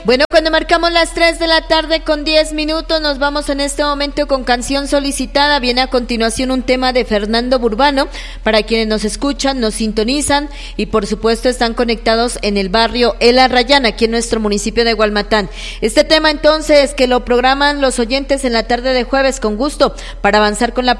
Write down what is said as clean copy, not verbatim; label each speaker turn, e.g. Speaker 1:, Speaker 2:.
Speaker 1: Bueno, cuando marcamos las 3 de la tarde con 10 minutos, nos vamos en este momento con canción solicitada. Viene a continuación un tema de Fernando Burbano, para quienes nos escuchan, nos sintonizan y por supuesto están conectados en el barrio El Arrayán, aquí en nuestro municipio de Hualmatán. Este tema entonces que lo programan los oyentes en la tarde de jueves con gusto, para avanzar con la